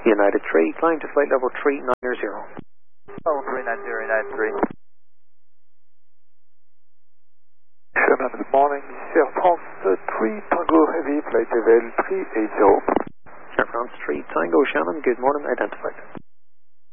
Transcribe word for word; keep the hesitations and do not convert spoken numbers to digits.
United three, climb to flight level three nine zero. Oh, three nine zero, United three. Sherman, good morning. Air France three Tango Heavy, flight level three eight zero. Air France three Tango Shannon, good morning, identified.